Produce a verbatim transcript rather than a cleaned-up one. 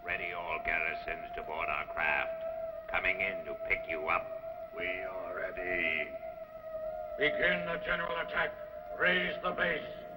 Ready all garrisons to board our craft. Coming in to pick you up. We are ready. Begin the general attack. Raise the base.